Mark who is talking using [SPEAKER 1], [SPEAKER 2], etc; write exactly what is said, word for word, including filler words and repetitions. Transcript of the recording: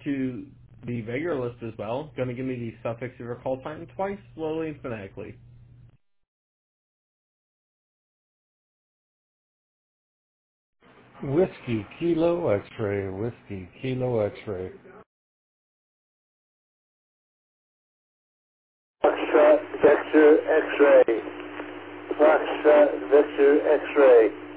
[SPEAKER 1] to the regular list as well. Going to give me the suffix of your call sign twice, slowly and phonetically.
[SPEAKER 2] Whiskey Kilo X-ray, Whiskey Kilo X-ray.
[SPEAKER 3] Foxtrot Victor X-ray. Foxtrot Victor X-ray.